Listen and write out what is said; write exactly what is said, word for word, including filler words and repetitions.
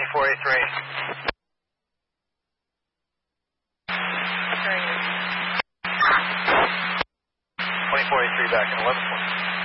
twenty-four A three. twenty-four A three back in eleven twenty.